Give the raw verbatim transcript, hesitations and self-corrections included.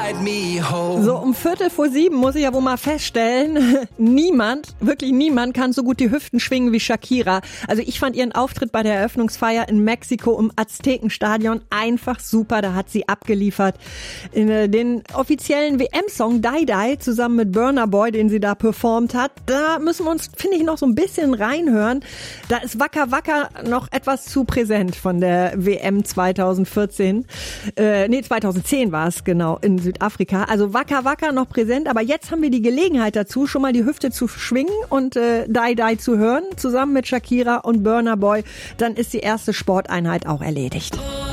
ride me home. So um Viertel vor sieben muss ich ja wohl mal feststellen, niemand, wirklich niemand kann so gut die Hüften schwingen wie Shakira. Also ich fand ihren Auftritt bei der Eröffnungsfeier in Mexiko im Aztekenstadion einfach super. Da hat sie abgeliefert. In, äh, den offiziellen W M-Song Die Die zusammen mit Burna Boy, den sie da performt hat, da müssen wir uns, finde ich, noch so ein bisschen reinhören. Da ist Waka Waka noch etwas zu präsent von der W M zwanzig vierzehn. Äh, nee, zwanzig zehn war es genau, in Südafrika. Also Waka Waka noch präsent, aber jetzt haben wir die Gelegenheit dazu, schon mal die Hüfte zu schwingen und äh, Die Die zu hören, zusammen mit Shakira und Burna Boy. Dann ist die erste Sporteinheit auch erledigt.